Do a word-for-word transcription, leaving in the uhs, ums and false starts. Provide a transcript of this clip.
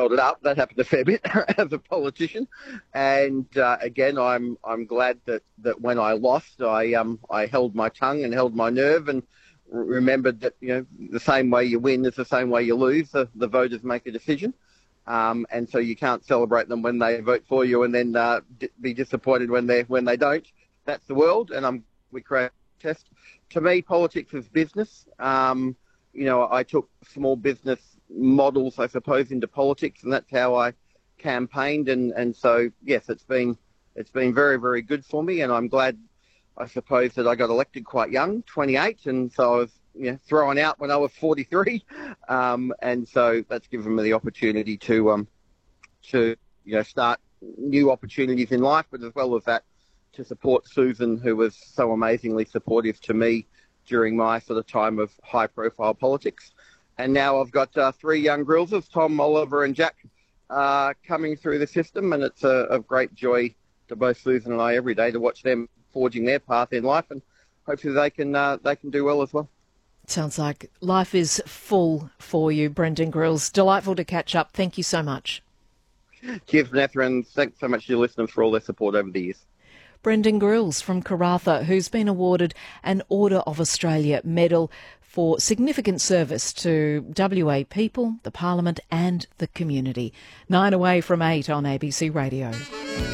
belted up. That happened a fair bit as a politician. And uh, again, I'm I'm glad that, that when I lost, I um I held my tongue and held my nerve and remembered that, you know, the same way you win is the same way you lose. The, the voters make a decision. Um, and so you can't celebrate them when they vote for you and then uh, d- be disappointed when they when they don't. That's the world, and I'm we create a test. To me, politics is business. Um, you know, I took small business models, I suppose, into politics, and that's how I campaigned. And, and so, yes, it's been it's been very, very good for me, and I'm glad, I suppose, that I got elected quite young, twenty-eight, and so I was, you know, thrown out when I was forty-three, um, and so that's given me the opportunity to um, to you know start new opportunities in life, but as well as that, to support Susan, who was so amazingly supportive to me during my sort of time of high-profile politics. And now I've got uh, three young grillsers, Tom, Oliver and Jack, uh, coming through the system, and it's a, a great joy to both Susan and I every day to watch them forging their path in life, and hopefully they can uh, they can do well as well. Sounds like life is full for you, Brendan Grills. Delightful to catch up. Thank you so much. Cheers, Vanessa, and thanks so much to your listeners for all their support over the years. Brendan Grills from Karratha, who's been awarded an Order of Australia medal for significant service to W A people, the Parliament and the community. Nine away from eight on A B C Radio.